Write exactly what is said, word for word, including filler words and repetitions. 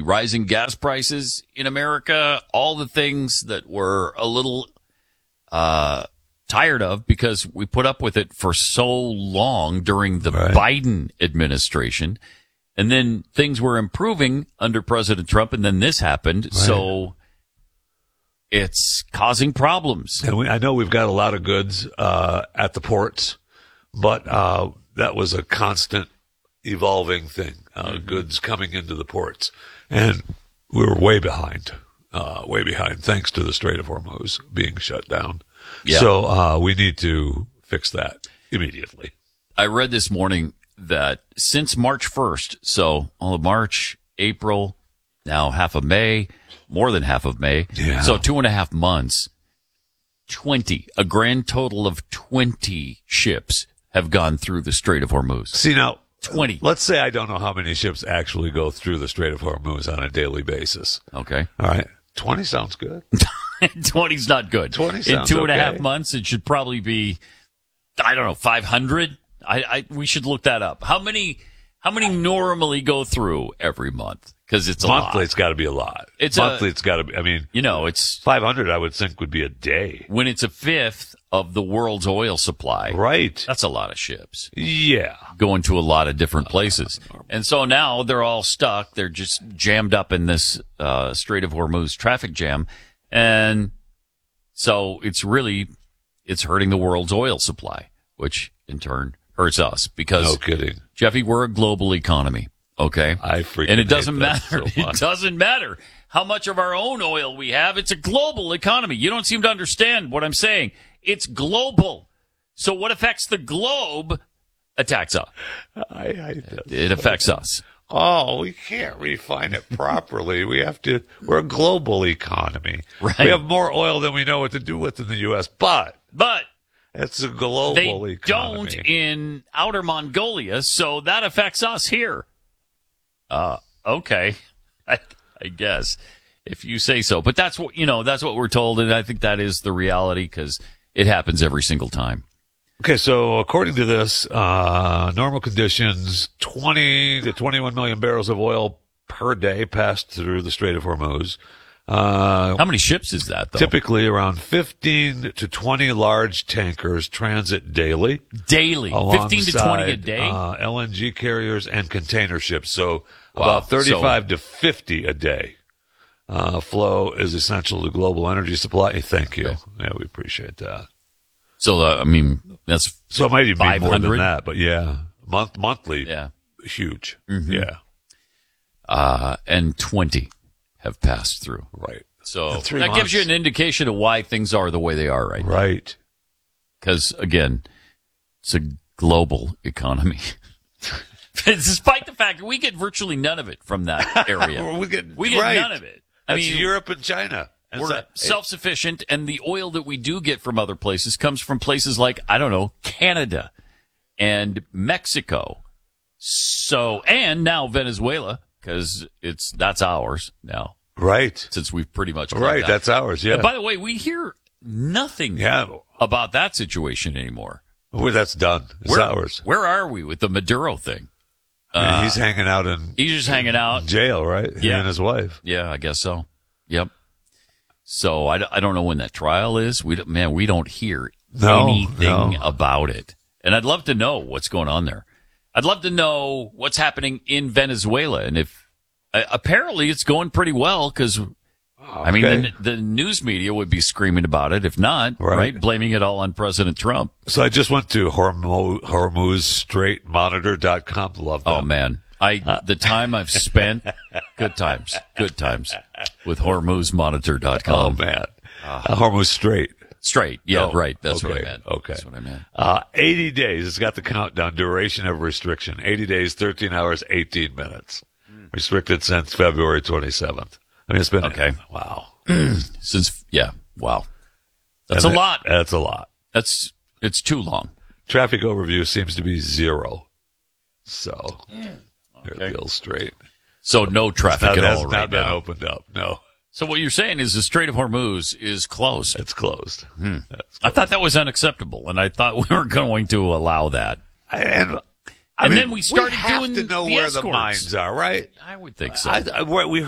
rising gas prices in America, all the things that we're a little uh, tired of because we put up with it for so long during the right. Biden administration. And then things were improving under President Trump, and then this happened. Right. So it's causing problems. And we, I know we've got a lot of goods uh, at the ports, but uh, that was a constant evolving thing, uh, mm-hmm. goods coming into the ports. And we were way behind, uh, way behind, thanks to the Strait of Hormuz being shut down. Yeah. So uh, we need to fix that immediately. I read this morning that since March first, so all of March, April, now half of May, more than half of May, yeah. so two and a half months, twenty, a grand total of twenty ships have gone through the Strait of Hormuz. See, now, twenty. Let's say I don't know how many ships actually go through the Strait of Hormuz on a daily basis. Okay. All right. twenty sounds good. twenty's not good. twenty sounds In two and okay. a half months, it should probably be, I don't know, five hundred? I, I, we should look that up. How many, how many normally go through every month? Because it's a monthly. lot. Monthly, it's got to be a lot. It's monthly. A, it's got to be. I mean, you know, it's five hundred. I would think would be a day. When it's a fifth of the world's oil supply, right? That's a lot of ships. Yeah, going to a lot of different places, and so now they're all stuck. They're just jammed up in this uh, Strait of Hormuz traffic jam, and so it's really it's hurting the world's oil supply, which in turn hurts us because, no kidding, Jeffy, we're a global economy. Okay. I freaking And it doesn't hate matter. that so much. It doesn't matter how much of our own oil we have. It's a global economy. You don't seem to understand what I'm saying. It's global. So what affects the globe attacks us. I, I, it affects us. Oh, we can't refine it properly. We have to, we're a global economy. Right. We have more oil than we know what to do with in the U S, but, but, it's a global they economy. They don't in outer Mongolia, so that affects us here. Uh, okay. I, I guess if you say so, but that's what, you know, that's what we're told. And I think that is the reality because it happens every single time. Okay. So according to this, uh, normal conditions, twenty to twenty-one million barrels of oil per day passed through the Strait of Hormuz. Uh, how many ships is that though? Typically around fifteen to twenty large tankers transit daily. Daily. fifteen to twenty a day? Uh, L N G carriers and container ships. So wow. about thirty-five so, to fifty a day. Uh, flow is essential to global energy supply. Thank you. Okay. Yeah, we appreciate that. So, uh, I mean, that's so it might even be more than five hundred that, but yeah, month, monthly. Yeah. Huge. Mm-hmm. Yeah. Uh, and twenty have passed through. Right. So that months. gives you an indication of why things are the way they are right now. Right. Because, again, it's a global economy. Despite the fact that we get virtually none of it from that area. we get, we get right. none of it. I That's mean, Europe and China. That's we're that, self-sufficient, and the oil that we do get from other places comes from places like, I don't know, Canada and Mexico. So, and now Venezuela, because it's that's ours now. Right. Since we've pretty much right. That. That's ours. Yeah. And by the way, we hear nothing yeah. about that situation anymore. Well, that's done. It's where, ours. Where are we with the Maduro thing? Uh, uh, he's hanging out in. He's just hanging out in jail, right? Yeah. He and his wife. Yeah, I guess so. Yep. So I, I don't know when that trial is. We don't, man, we don't hear no, anything no. about it. And I'd love to know what's going on there. I'd love to know what's happening in Venezuela. And if uh, apparently it's going pretty well because, okay. I mean, the, the news media would be screaming about it. If not, right. right, blaming it all on President Trump. So I just went to Hormuz, Hormuz Strait Monitor dot com. Love that. Oh, man. I uh, the time I've spent, good times, good times with Hormuz Monitor dot com. Oh, man. Uh, uh, Hormuz Strait. Straight. Yeah, oh, right. That's okay. what I meant. Okay. That's what I meant. Uh, eighty days. It's got the countdown. Duration of restriction. eighty days, thirteen hours, eighteen minutes. Mm. Restricted since February twenty-seventh. I mean, it's been. Okay. Wow. Since, yeah. Wow. That's and a that, lot. That's a lot. That's, it's too long. Traffic overview seems to be zero. So, yeah. Okay. There's Bill Strait. So no traffic not, at all right right now. Not been now. opened up. No. So what you're saying is the Strait of Hormuz is closed. It's closed. Hmm. It's closed. I thought that was unacceptable, and I thought we were going to allow that. And, I and mean, then we started we have doing to know the where escorts. the mines are, right? I would think so. I, I, we